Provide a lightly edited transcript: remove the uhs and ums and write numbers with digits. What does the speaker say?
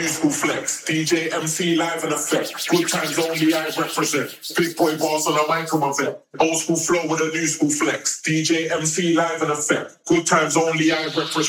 New school flex, DJ MC live in effect. Good times only I represent. Big boy bars on a mic I'm a vet. Old school flow with a new school flex. DJ MC live in effect. Good times only I represent.